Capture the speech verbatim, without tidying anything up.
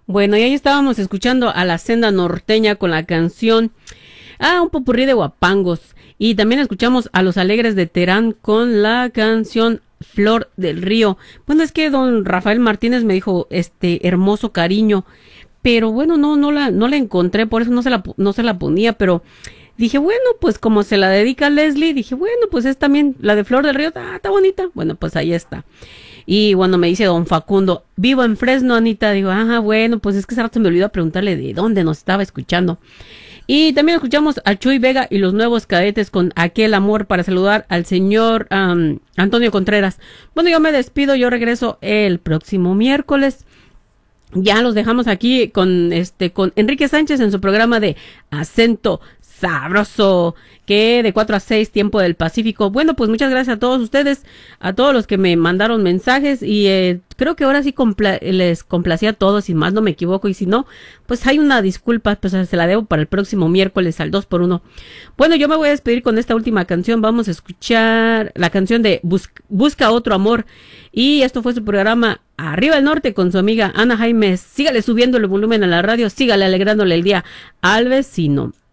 Bueno, y ahí estábamos escuchando a la Senda Norteña con la canción, ah, un popurrí de guapangos. Y también escuchamos a Los Alegres de Terán con la canción Flor del Río. Bueno, es que don Rafael Martínez me dijo, este, hermoso cariño, pero bueno, no, no la, no la encontré, por eso no se la, no se la ponía, pero dije, bueno, pues como se la dedica a Leslie, dije, bueno, pues es también la de Flor del Río, ah, está bonita. Bueno, pues ahí está. Y bueno, me dice don Facundo, vivo en Fresno, Anita. Digo, ajá, bueno, pues es que ese rato me olvidó preguntarle de dónde nos estaba escuchando. Y también escuchamos a Chuy Vega y los Nuevos Cadetes con Aquel Amor para saludar al señor um, Antonio Contreras. Bueno, yo me despido, yo regreso el próximo miércoles. Ya los dejamos aquí con este con Enrique Sánchez en su programa de Acento Sabroso, que de cuatro a seis tiempo del Pacífico. Bueno, pues muchas gracias a todos ustedes, a todos los que me mandaron mensajes y eh, creo que ahora sí compla- les complací a todos, si más no me equivoco, y si no, pues hay una disculpa, pues se la debo para el próximo miércoles al dos por uno. Bueno, yo me voy a despedir con esta última canción, vamos a escuchar la canción de Bus- Busca Otro Amor, y esto fue su programa Arriba el Norte con su amiga Ana Jaimes. Sígale subiendo el volumen a la radio, sígale alegrándole el día al vecino.